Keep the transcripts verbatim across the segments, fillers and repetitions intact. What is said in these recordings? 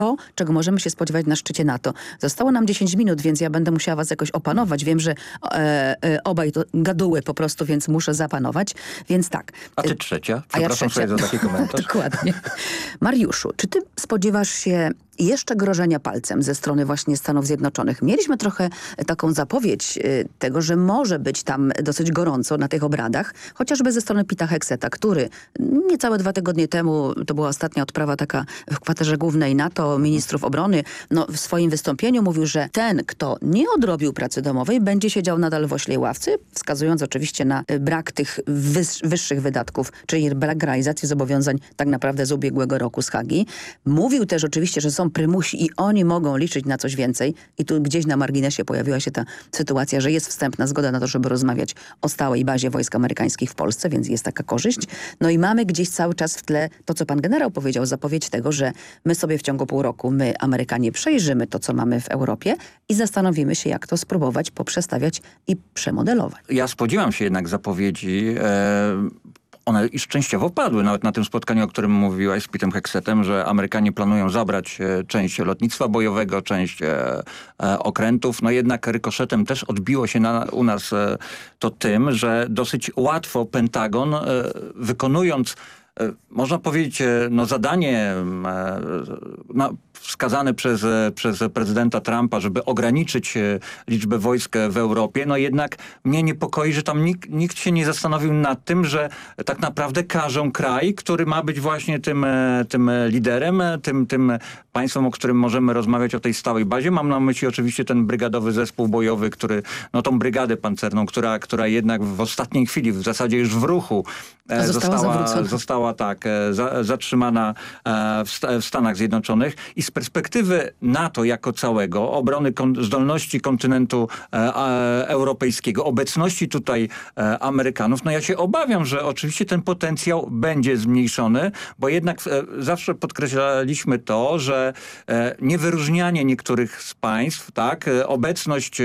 to, czego możemy się spodziewać na szczycie NATO. Zostało nam dziesięć minut, więc ja będę musiała was jakoś opanować. Wiem, że e, e, obaj to gaduły po prostu, więc muszę zapanować. Więc tak. A ty trzecia? A ja Przepraszam trzecia. sobie za taki komentarz. Dokładnie. Mariuszu, czy ty spodziewasz się jeszcze grożenia palcem ze strony właśnie Stanów Zjednoczonych? Mieliśmy trochę taką zapowiedź y, tego, że może być tam dosyć gorąco na tych obradach, chociażby ze strony Pita Hegseta, który niecałe dwa tygodnie temu, to była ostatnia odprawa taka w kwaterze głównej NATO, ministrów obrony, no, w swoim wystąpieniu mówił, że ten, kto nie odrobił pracy domowej, będzie siedział nadal w oślej ławce, wskazując oczywiście na y, brak tych wys- wyższych wydatków, czyli brak realizacji zobowiązań tak naprawdę z ubiegłego roku z Hagi. Mówił też oczywiście, że są prymusi i oni mogą liczyć na coś więcej. I tu gdzieś na marginesie pojawiła się ta sytuacja, że jest wstępna zgoda na to, żeby rozmawiać o stałej bazie wojsk amerykańskich w Polsce, więc jest taka korzyść. No i mamy gdzieś cały czas w tle to, co pan generał powiedział, zapowiedź tego, że my sobie w ciągu pół roku, my Amerykanie przejrzymy to, co mamy w Europie i zastanowimy się, jak to spróbować poprzestawiać i przemodelować. Ja spodziewam się jednak zapowiedzi. E One już częściowo padły, nawet na tym spotkaniu, o którym mówiłaś z Pitem Hegsetem, że Amerykanie planują zabrać e, część lotnictwa bojowego, część e, e, okrętów. No jednak rykoszetem też odbiło się na, u nas e, to tym, że dosyć łatwo Pentagon, e, wykonując e, można powiedzieć, e, no zadanie e, no, wskazane przez, przez prezydenta Trumpa, żeby ograniczyć liczbę wojsk w Europie, no jednak mnie niepokoi, że tam nikt, nikt się nie zastanowił nad tym, że tak naprawdę każą kraj, który ma być właśnie tym, tym liderem, tym, tym państwem, o którym możemy rozmawiać o tej stałej bazie. Mam na myśli oczywiście ten brygadowy zespół bojowy, który, no tą brygadę pancerną, która, która jednak w ostatniej chwili, w zasadzie już w ruchu została, została, została tak, za, zatrzymana w, w Stanach Zjednoczonych. I z perspektywy NATO jako całego, obrony kon zdolności kontynentu e, e, europejskiego, obecności tutaj e, Amerykanów, no ja się obawiam, że oczywiście ten potencjał będzie zmniejszony, bo jednak e, zawsze podkreślaliśmy to, że e, niewyróżnianie niektórych z państw, tak, e, obecność e,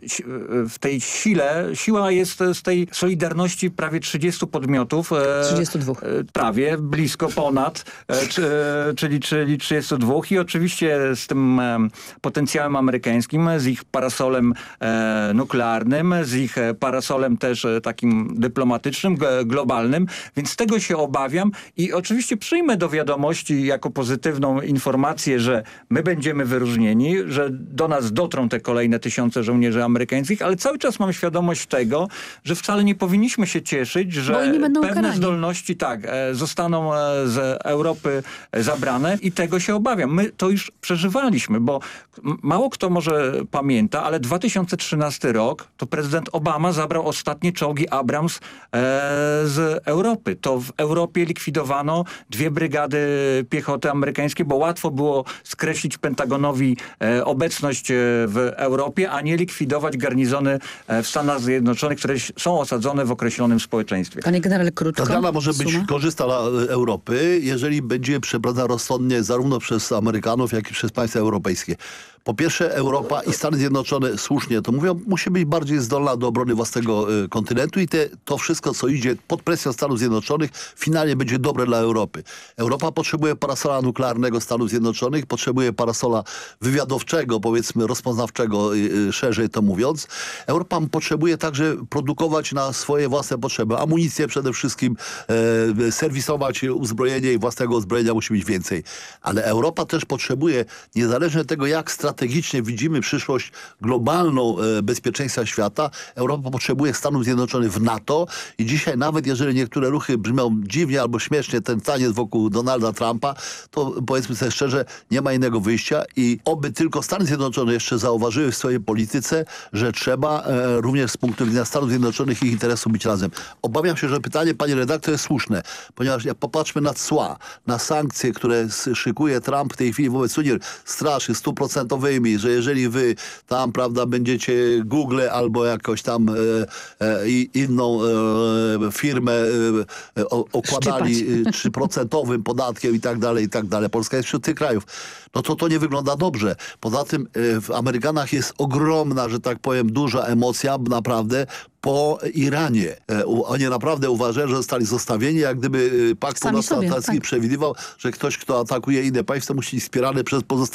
w tej sile, siła jest z tej Solidarności prawie trzydziestu podmiotów. E, trzydziestu dwóch. E, prawie, blisko ponad, e, czy, e, czyli, czyli trzydziestu dwóch i oczywiście z tym e, potencjałem amerykańskim, z ich parasolem e, nuklearnym, z ich e, parasolem też e, takim dyplomatycznym, g- globalnym, więc tego się obawiam i oczywiście przyjmę do wiadomości jako pozytywną informację, że my będziemy wyróżnieni, że do nas dotrą te kolejne tysiące żołnierzy amerykańskich, ale cały czas mam świadomość tego, że wcale nie powinniśmy się cieszyć, że pewne ukarani. zdolności tak, e, zostaną e, z Europy e, zabrane i tego się obawiam. My to już przeżywaliśmy, bo mało kto może pamięta, ale dwa tysiące trzynasty rok to prezydent Obama zabrał ostatnie czołgi Abrams e, z Europy. To w Europie likwidowano dwie brygady piechoty amerykańskiej, bo łatwo było skreślić Pentagonowi e, obecność w Europie, a nie likwidować garnizony e, w Stanach Zjednoczonych, które są osadzone w określonym społeczeństwie. Panie generale, krótko. Ta zmiana może być Suma? korzystna dla Europy, jeżeli będzie przeprowadzona rozsądnie zarówno przez Amerykanów, jak i przez państwa europejskie. Po pierwsze, Europa i Stany Zjednoczone, słusznie to mówią, musi być bardziej zdolna do obrony własnego y, kontynentu i te, to wszystko, co idzie pod presją Stanów Zjednoczonych, finalnie będzie dobre dla Europy. Europa potrzebuje parasola nuklearnego Stanów Zjednoczonych, potrzebuje parasola wywiadowczego, powiedzmy rozpoznawczego, y, y, szerzej to mówiąc. Europa potrzebuje także produkować na swoje własne potrzeby. Amunicję przede wszystkim, y, serwisować uzbrojenie i własnego uzbrojenia musi być więcej. Ale Europa też potrzebuje, niezależnie od tego, jak strategicznie strategicznie widzimy przyszłość globalną e, bezpieczeństwa świata, Europa potrzebuje Stanów Zjednoczonych w NATO i dzisiaj nawet jeżeli niektóre ruchy brzmią dziwnie albo śmiesznie, ten taniec wokół Donalda Trumpa, to powiedzmy sobie szczerze, nie ma innego wyjścia i oby tylko Stany Zjednoczone jeszcze zauważyły w swojej polityce, że trzeba e, również z punktu widzenia Stanów Zjednoczonych ich interesów być razem. Obawiam się, że pytanie, panie redaktor, jest słuszne, ponieważ jak popatrzmy na cła, na sankcje, które szykuje Trump w tej chwili wobec Unii, straszy stuprocentowy handlowymi, że jeżeli wy tam, prawda, będziecie Google albo jakoś tam e, e, i- inną e, firmę e, o, okładali e, trzy procentowym podatkiem i tak dalej, i tak dalej. Polska jest wśród tych krajów. No to to nie wygląda dobrze. Poza tym e, w Amerykanach jest ogromna, że tak powiem, duża emocja naprawdę po Iranie. E, u- Oni naprawdę uważają, że zostali zostawieni, jak gdyby e, Pakt Sami sobie, Północnoatlantycki tak. przewidywał, że ktoś, kto atakuje inne państwo, musi być wspierany przez pozostałe